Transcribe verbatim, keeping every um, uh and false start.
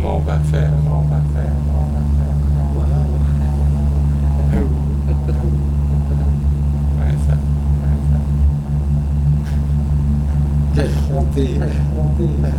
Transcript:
comment on va faire, comment on va faire, comment on va faire. Ouais, ça, ouais, ça. Quelle fronté!